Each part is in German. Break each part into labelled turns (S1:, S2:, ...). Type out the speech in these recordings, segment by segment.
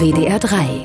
S1: WDR 3.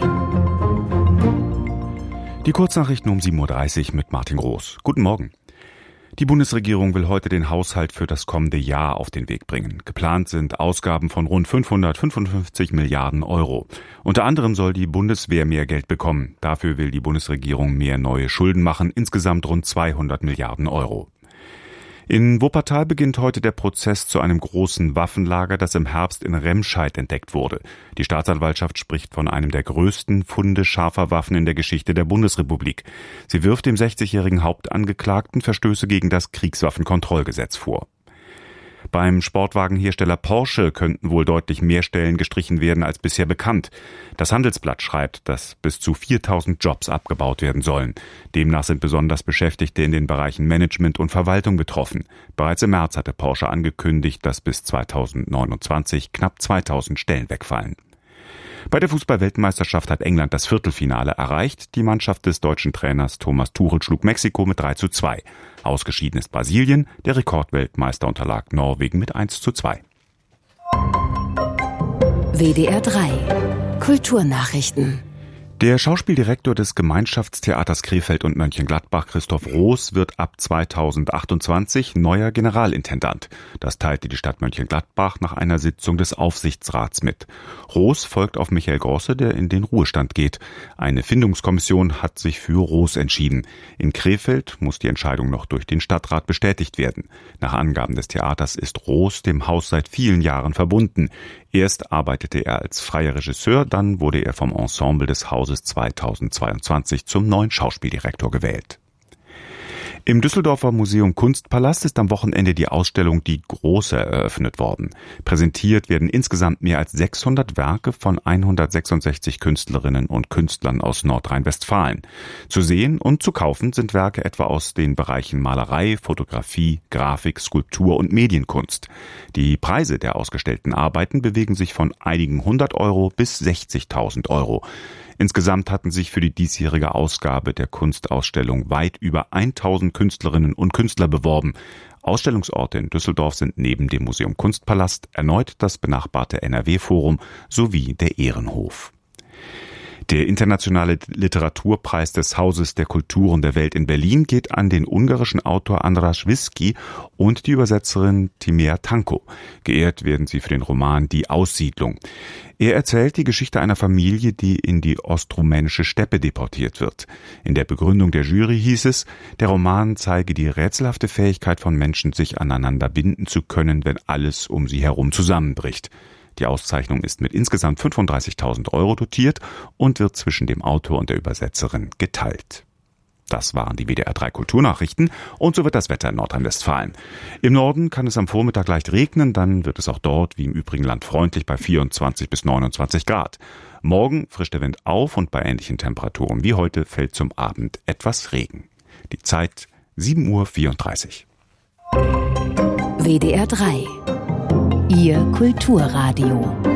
S2: Die Kurznachrichten um 7.30 Uhr mit Martin Groß. Guten Morgen. Die Bundesregierung will heute den Haushalt für das kommende Jahr auf den Weg bringen. Geplant sind Ausgaben von rund 555 Milliarden Euro. Unter anderem soll die Bundeswehr mehr Geld bekommen. Dafür will die Bundesregierung mehr neue Schulden machen, insgesamt rund 200 Milliarden Euro. In Wuppertal beginnt heute der Prozess zu einem großen Waffenlager, das im Herbst in Remscheid entdeckt wurde. Die Staatsanwaltschaft spricht von einem der größten Funde scharfer Waffen in der Geschichte der Bundesrepublik. Sie wirft dem 60-jährigen Hauptangeklagten Verstöße gegen das Kriegswaffenkontrollgesetz vor. Beim Sportwagenhersteller Porsche könnten wohl deutlich mehr Stellen gestrichen werden als bisher bekannt. Das Handelsblatt schreibt, dass bis zu 4.000 Jobs abgebaut werden sollen. Demnach sind besonders Beschäftigte in den Bereichen Management und Verwaltung betroffen. Bereits im März hatte Porsche angekündigt, dass bis 2029 knapp 2.000 Stellen wegfallen. Bei der Fußball-Weltmeisterschaft hat England das Viertelfinale erreicht. Die Mannschaft des deutschen Trainers Thomas Tuchel schlug Mexiko mit 3:2. Ausgeschieden ist Brasilien. Der Rekordweltmeister unterlag Norwegen mit 1:2.
S1: WDR 3. Kulturnachrichten.
S2: Der Schauspieldirektor des Gemeinschaftstheaters Krefeld und Mönchengladbach, Christoph Roos, wird ab 2028 neuer Generalintendant. Das teilte die Stadt Mönchengladbach nach einer Sitzung des Aufsichtsrats mit. Roos folgt auf Michael Grosse, der in den Ruhestand geht. Eine Findungskommission hat sich für Roos entschieden. In Krefeld muss die Entscheidung noch durch den Stadtrat bestätigt werden. Nach Angaben des Theaters ist Roos dem Haus seit vielen Jahren verbunden. Erst arbeitete er als freier Regisseur, dann wurde er vom Ensemble des Hauses 2022 zum neuen Schauspieldirektor gewählt. Im Düsseldorfer Museum Kunstpalast ist am Wochenende die Ausstellung Die Große eröffnet worden. Präsentiert werden insgesamt mehr als 600 Werke von 166 Künstlerinnen und Künstlern aus Nordrhein-Westfalen. Zu sehen und zu kaufen sind Werke etwa aus den Bereichen Malerei, Fotografie, Grafik, Skulptur und Medienkunst. Die Preise der ausgestellten Arbeiten bewegen sich von einigen 100 Euro bis 60.000 Euro. Insgesamt hatten sich für die diesjährige Ausgabe der Kunstausstellung weit über 1000 Künstlerinnen und Künstler beworben. Ausstellungsorte in Düsseldorf sind neben dem Museum Kunstpalast erneut das benachbarte NRW-Forum sowie der Ehrenhof. Der internationale Literaturpreis des Hauses der Kulturen der Welt in Berlin geht an den ungarischen Autor András Vizky und die Übersetzerin Timea Tanko. Geehrt werden sie für den Roman Die Aussiedlung. Er erzählt die Geschichte einer Familie, die in die ostrumänische Steppe deportiert wird. In der Begründung der Jury hieß es, der Roman zeige die rätselhafte Fähigkeit von Menschen, sich aneinander binden zu können, wenn alles um sie herum zusammenbricht. Die Auszeichnung ist mit insgesamt 35.000 Euro dotiert und wird zwischen dem Autor und der Übersetzerin geteilt. Das waren die WDR 3 Kulturnachrichten und so wird das Wetter in Nordrhein-Westfalen. Im Norden kann es am Vormittag leicht regnen, dann wird es auch dort wie im übrigen Land freundlich bei 24 bis 29 Grad. Morgen frischt der Wind auf und bei ähnlichen Temperaturen wie heute fällt zum Abend etwas Regen. Die Zeit 7:34 Uhr.
S1: WDR 3. Ihr Kulturradio.